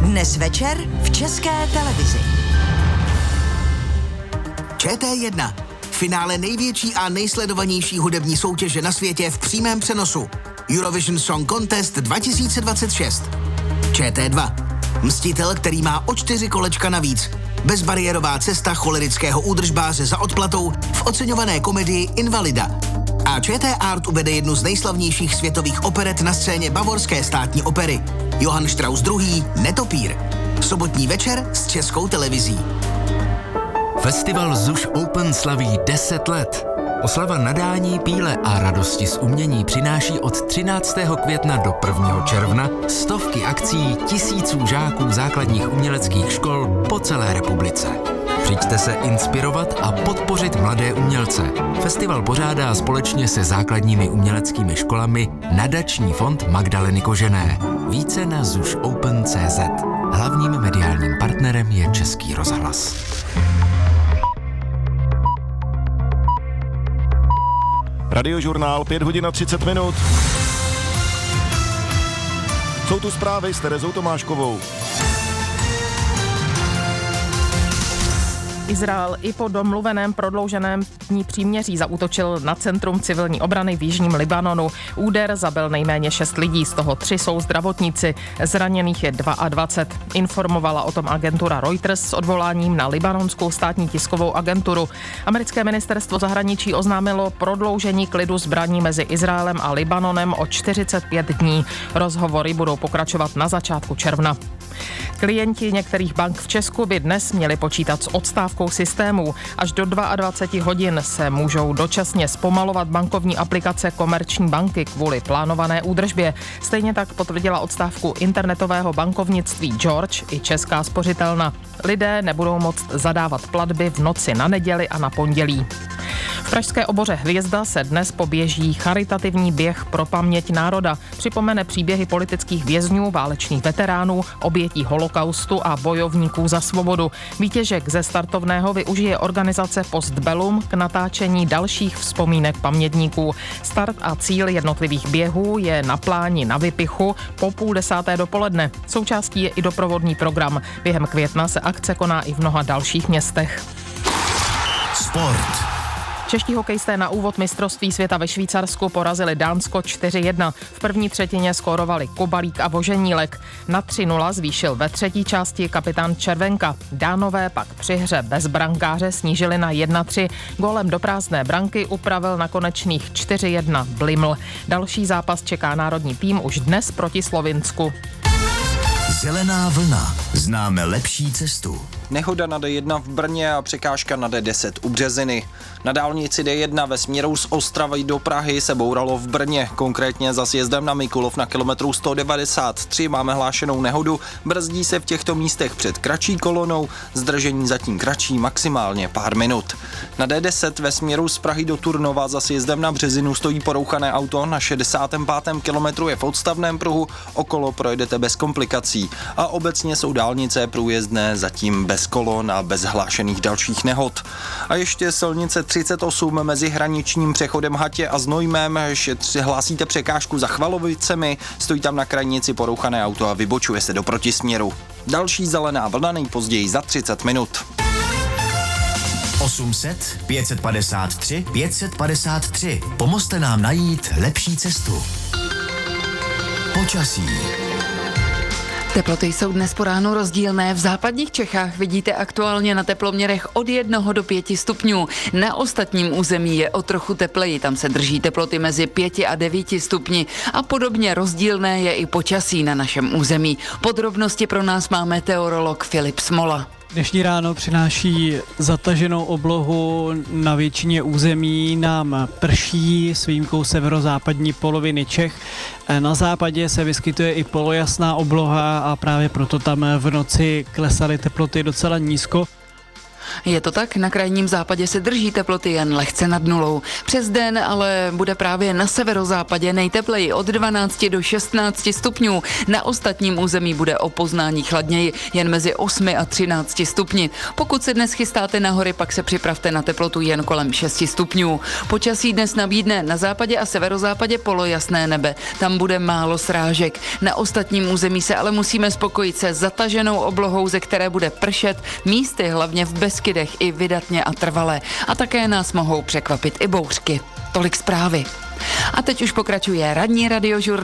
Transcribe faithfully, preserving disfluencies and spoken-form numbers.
Dnes večer v České televizi. Č T jedna. Finále největší a nejsledovanější hudební soutěže na světě v přímém přenosu. Eurovision Song Contest dva tisíce dvacet šest. Č T dva. Mstitel, který má o čtyři kolečka navíc. Bezbariérová cesta cholerického údržbáře za odplatou v oceňované komedii Invalida. A ČT Art uvede jednu z nejslavnějších světových operet na scéně bavorské státní opery. Johann Strauss druhý. Netopír. Sobotní večer s Českou televizí. Festival Zuš Open slaví deset let. Oslava nadání, píle a radosti z umění přináší od třináctého května do prvního června stovky akcí tisíců žáků základních uměleckých škol po celé republice. Přijďte se inspirovat a podpořit mladé umělce. Festival pořádá společně se základními uměleckými školami Nadační fond Magdaleny Kožené. Více na zuš open tečka cé zet. Hlavním mediálním partnerem je Český rozhlas. Radiožurnál, pět hodin a třicet minut. Jsou tu zprávy s Terezou Tomáškovou. Izrael i po domluveném prodlouženém dní příměří zaútočil na centrum civilní obrany v jižním Libanonu. Úder zabil nejméně šest lidí, z toho tři jsou zdravotníci. Zraněných je dvacet dva. Informovala o tom agentura Reuters s odvoláním na libanonskou státní tiskovou agenturu. Americké ministerstvo zahraničí oznámilo prodloužení klidu zbraní mezi Izraelem a Libanonem o čtyřicet pět dní. Rozhovory budou pokračovat na začátku června. Klienti některých bank v Česku by dnes měli počítat s odstávkou systémů. Až do dvacet dva hodin se můžou dočasně zpomalovat bankovní aplikace Komerční banky kvůli plánované údržbě. Stejně tak potvrdila odstávku internetového bankovnictví George i Česká spořitelna. Lidé nebudou moct zadávat platby v noci na neděli a na pondělí. V pražské oboře Hvězda se dnes poběží charitativní běh pro paměť národa. Připomene příběhy politických vězňů, válečných veteránů, obětí holokaustu a bojovníků za svobodu. Výtěžek ze startovného využije organizace Postbellum k natáčení dalších vzpomínek pamětníků. Start a cíl jednotlivých běhů je na pláni na Vypichu po půl desáté dopoledne. Součástí je i doprovodný program. Během května se akce koná i v mnoha dalších městech. Sport. Čeští hokejisté na úvod mistrovství světa ve Švýcarsku porazili Dánsko čtyři jedna. V první třetině skórovali Kobalík a Voženílek. Na tři nula zvýšil ve třetí části kapitán Červenka. Dánové pak při hře bez brankáře snížili na jedna tři. Gólem do prázdné branky upravil na konečných čtyři jedna Bliml. Další zápas čeká národní tým už dnes proti Slovinsku. Zelená vlna. Známe lepší cestu. Nehoda na D jedna v Brně a překážka na D deset u Březiny. Na dálnici D jedna ve směru z Ostravy do Prahy se bouralo v Brně, konkrétně za sjezdem na Mikulov na kilometru sto devadesát tři máme hlášenou nehodu, brzdí se v těchto místech před kratší kolonou, zdržení zatím kratší maximálně pár minut. Na D deset ve směru z Prahy do Turnova za sjezdem na Březinu stojí porouchané auto, na šedesátém pátém kilometru je v odstavném pruhu, okolo projedete bez komplikací a obecně jsou dálnice průjezdné zatím bez kolon a bez hlášených dalších nehod. A ještě silnice třicet osm mezi hraničním přechodem Hatě a Znojmem, šetři, hlásíte překážku za Chvalovicemi, stojí tam na krajnici porouchané auto a vybočuje se do protisměru. Další zelená vlna nejpozději za třicet minut. osm set, pět set padesát tři, pět set padesát tři. Pomozte nám najít lepší cestu. Počasí. Teploty jsou dnes po ránu rozdílné. V západních Čechách vidíte aktuálně na teploměrech od jednoho do pěti stupňů. Na ostatním území je o trochu tepleji, tam se drží teploty mezi pěti a devíti stupni a podobně rozdílné je i počasí na našem území. Podrobnosti pro nás má meteorolog Filip Smola. Dnešní ráno přináší zataženou oblohu na většině území, nám prší s výjimkou severozápadní poloviny Čech. Na západě se vyskytuje i polojasná obloha a právě proto tam v noci klesaly teploty docela nízko. Je to tak, na krajním západě se drží teploty jen lehce nad nulou. Přes den ale bude právě na severozápadě nejtepleji od dvanácti do šestnácti stupňů. Na ostatním území bude o poznání chladněji, jen mezi osmi a třinácti stupni. Pokud se dnes chystáte na hory, pak se připravte na teplotu jen kolem šesti stupňů. Počasí dnes nabídne na západě a severozápadě polojasné nebe. Tam bude málo srážek. Na ostatním území se ale musíme spokojit se zataženou oblohou, ze které bude pršet, místy hlavně v Beskydech i vydatně a trvale. A také nás mohou překvapit i bouřky. Tolik zprávy. A teď už pokračuje ranní radiožurnál.